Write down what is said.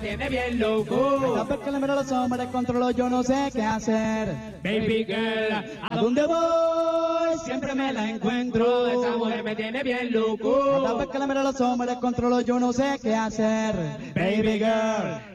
tiene bien loco. Cada vez que le miro a los ojos me descontrolo, yo no sé qué hacer. Baby girl, ¿A dónde voy? Siempre me la encuentro. esa mujer me tiene bien loco. Cada vez que le miro a los ojos me descontrolo, yo no sé qué hacer. Baby girl,